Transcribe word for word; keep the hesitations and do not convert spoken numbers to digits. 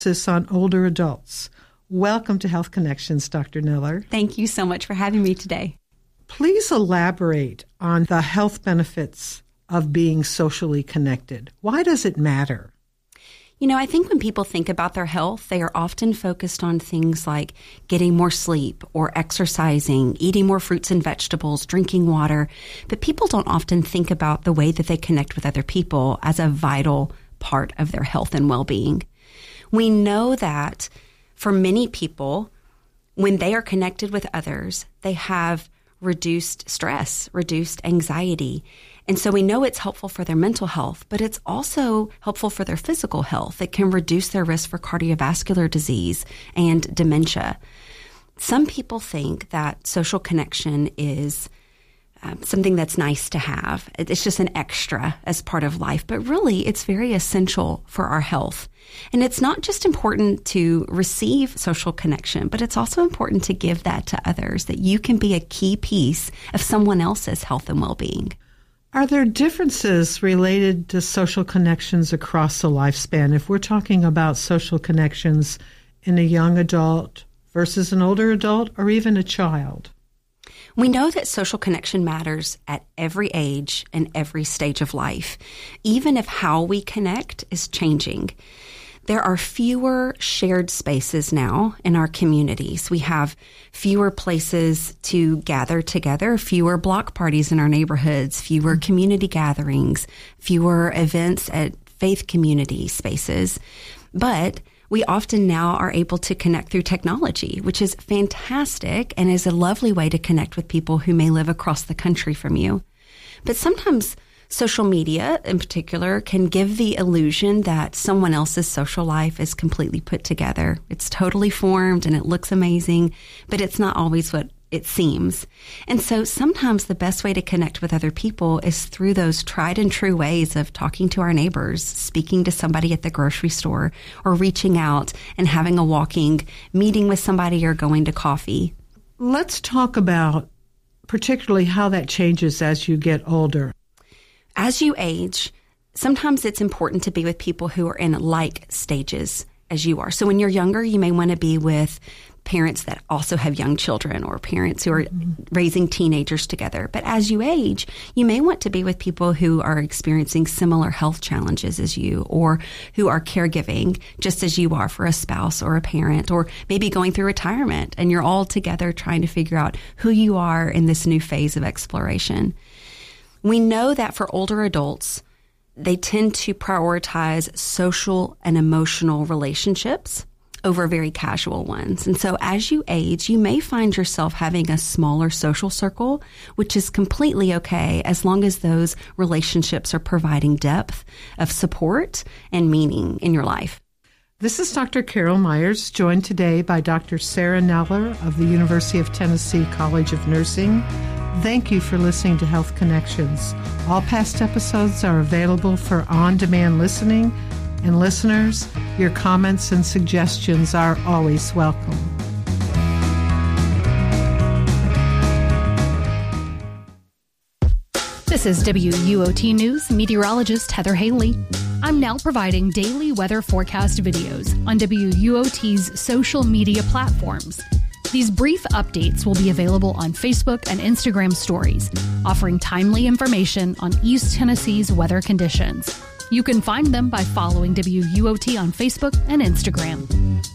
emphasis on older adults. Welcome to Health Connections, Doctor Niller. Thank you so much for having me today. Please elaborate on the health benefits of being socially connected. Why does it matter? You know, I think when people think about their health, they are often focused on things like getting more sleep or exercising, eating more fruits and vegetables, drinking water. But people don't often think about the way that they connect with other people as a vital part of their health and well-being. We know that for many people, when they are connected with others, they have reduced stress, reduced anxiety. And so we know it's helpful for their mental health, but it's also helpful for their physical health. It can reduce their risk for cardiovascular disease and dementia. Some people think that social connection is um, something that's nice to have. It's just an extra as part of life, but really it's very essential for our health. And it's not just important to receive social connection, but it's also important to give that to others, that you can be a key piece of someone else's health and well-being. Are there differences related to social connections across the lifespan? If we're talking about social connections in a young adult versus an older adult or even a child? We know that social connection matters at every age and every stage of life, even if how we connect is changing. There are fewer shared spaces now in our communities. We have fewer places to gather together, fewer block parties in our neighborhoods, fewer community gatherings, fewer events at faith community spaces. But we often now are able to connect through technology, which is fantastic and is a lovely way to connect with people who may live across the country from you. But sometimes social media in particular can give the illusion that someone else's social life is completely put together. It's totally formed and it looks amazing, but it's not always what it seems. And so sometimes the best way to connect with other people is through those tried and true ways of talking to our neighbors, speaking to somebody at the grocery store, or reaching out and having a walking meeting with somebody or going to coffee. Let's talk about particularly how that changes as you get older. As you age, sometimes it's important to be with people who are in like stages as you are. So when you're younger, you may want to be with parents that also have young children or parents who are mm-hmm. raising teenagers together. But as you age, you may want to be with people who are experiencing similar health challenges as you, or who are caregiving just as you are for a spouse or a parent, or maybe going through retirement and you're all together trying to figure out who you are in this new phase of exploration. We know that for older adults, they tend to prioritize social and emotional relationships over very casual ones. And so as you age, you may find yourself having a smaller social circle, which is completely okay as long as those relationships are providing depth of support and meaning in your life. This is Doctor Carol Myers, joined today by Doctor Sarah Neller of the University of Tennessee College of Nursing. Thank you for listening to Health Connections. All past episodes are available for on-demand listening, and listeners, your comments and suggestions are always welcome. This is W U O T News meteorologist Heather Haley. I'm now providing daily weather forecast videos on W U O T's social media platforms. These brief updates will be available on Facebook and Instagram stories, offering timely information on East Tennessee's weather conditions. You can find them by following W U O T on Facebook and Instagram.